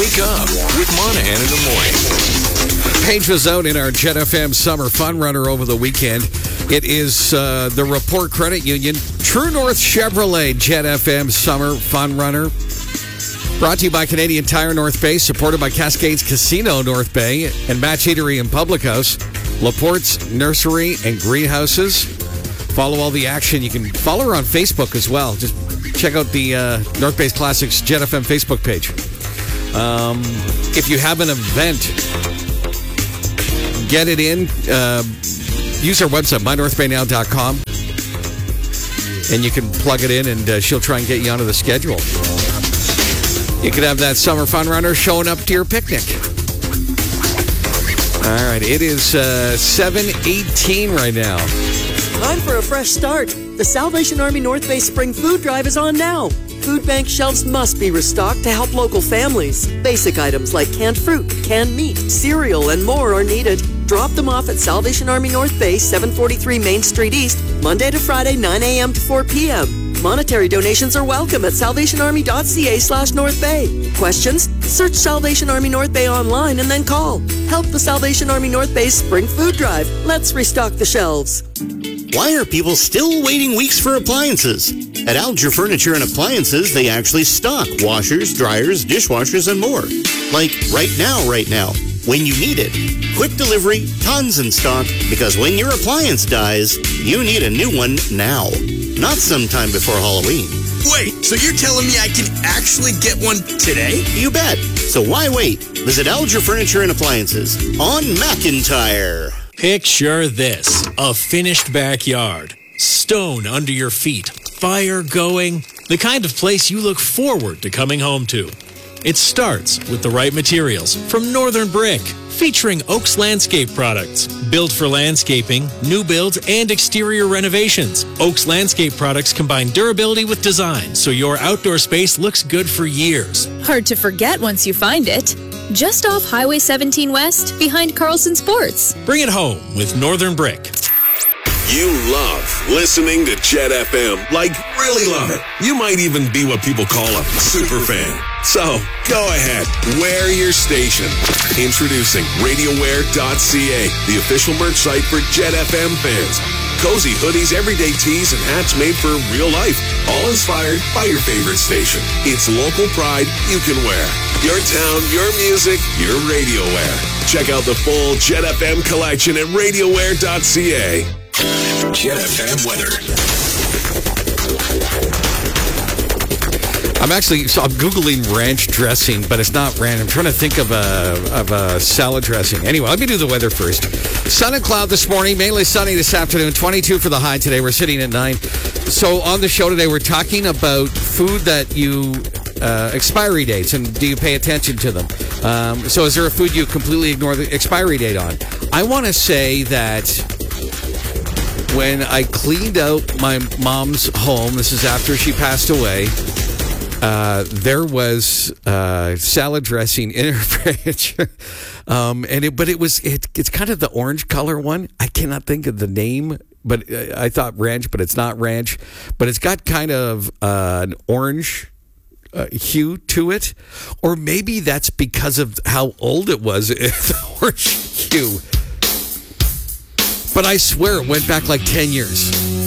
Wake up with Monahan in the morning. Paige was out in our Jet FM Summer Fun Runner over the weekend. It is the Report Credit Union True North Chevrolet Jet FM Summer Fun Runner. Brought to you by Canadian Tire North Bay, supported by Cascades Casino North Bay and Match Eatery and Public House, Laporte's Nursery and Greenhouses. Follow all the action. You can follow her on Facebook as well. Just check out the North Bay's Classics Jet FM Facebook page. If you have an event, get it in. Use our website, mynorthbaynow.com, and you can plug it in, and she'll try and get you onto the schedule. You could have that Summer Fun Runner showing up to your picnic. All right, it is 7:18 right now. Time for a fresh start. The Salvation Army North Bay Spring Food Drive is on now. Food bank shelves must be restocked to help local families. Basic items like canned fruit, canned meat, cereal, and more are needed. Drop them off at Salvation Army North Bay, 743 Main Street East, Monday to Friday, 9 a.m. to 4 p.m. Monetary donations are welcome at salvationarmy.ca/North Bay. Questions? Search Salvation Army North Bay online and then call. Help the Salvation Army North Bay's Spring Food Drive. Let's restock the shelves. Why are people still waiting weeks for appliances? At Alger Furniture and Appliances, they actually stock washers, dryers, dishwashers, and more. Like right now, when you need it. Quick delivery, tons in stock, because when your appliance dies, you need a new one now. Not sometime before Halloween. Wait, so you're telling me I can actually get one today? You bet. So why wait? Visit Alger Furniture and Appliances on McIntyre. Picture this, a finished backyard, stone under your feet, fire going, the kind of place you look forward to coming home to. It starts with the right materials from Northern Brick, featuring Oaks Landscape products. Built for landscaping, new builds, and exterior renovations. Oaks Landscape products combine durability with design, so your outdoor space looks good for years. Hard to forget once you find it. Just off Highway 17 West, behind Carlson Sports. Bring it home with Northern Brick. You love listening to Jet FM. Like, really love it. You might even be what people call a super fan. So, go ahead. Wear your station. Introducing RadioWear.ca, the official merch site for Jet FM fans. Cozy hoodies, everyday tees, and hats made for real life. All inspired by your favorite station. It's local pride you can wear. Your town, your music, your radio wear. Check out the full Jet FM collection at RadioWear.ca. Jet FM weather. I'm Googling ranch dressing, but it's not ranch. I'm trying to think of a salad dressing. Anyway, let me do the weather first. Sun and cloud this morning, mainly sunny this afternoon. 22 for the high today. We're sitting at 9. So on the show today, we're talking about food that you expiry dates, and do you pay attention to them? So is there a food you completely ignore the expiry date on? I want to say that when I cleaned out my mom's home, this is after she passed away, there was salad dressing in her fridge, it's kind of the orange color one. I cannot think of the name, but I thought ranch, but it's not ranch. But it's got kind of an orange hue to it, or maybe that's because of how old it was. The orange hue. But I swear it went back like 10 years.